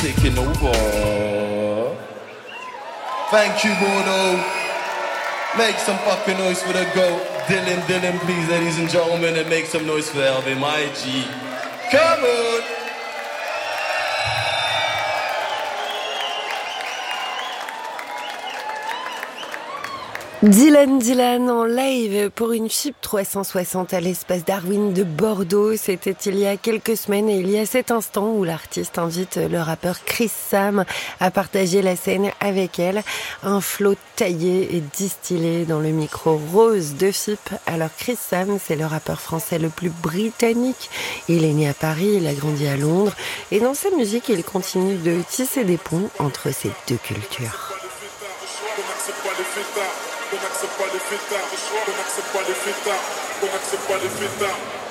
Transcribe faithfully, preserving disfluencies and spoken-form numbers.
Taking over. Thank you, Bono. Make some fucking noise for the goat. Dylan, Dylan, please, ladies and gentlemen, and make some noise for L V, my G. Come on! Dylan Dylan en live pour une F I B trois cent soixante à l'espace Darwin de Bordeaux. C'était il y a quelques semaines et il y a cet instant où l'artiste invite le rappeur Chris Sam à partager la scène avec elle. Un flow taillé et distillé dans le micro rose de F I B. Alors Chris Sam, c'est le rappeur français le plus britannique. Il est né à Paris, il a grandi à Londres et dans sa musique, il continue de tisser des ponts entre ces deux cultures. On n'accepte pas les fêtards, on n'accepte pas les fêtards, on n'accepte pas les fêtards.